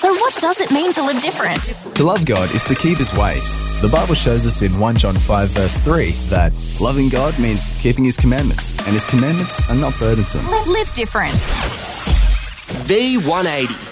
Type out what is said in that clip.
So what does it mean to live different? To love God is to keep his ways. The Bible shows us in 1 John 5 verse 3 that loving God means keeping his commandments, and his commandments are not burdensome. Live different. V180.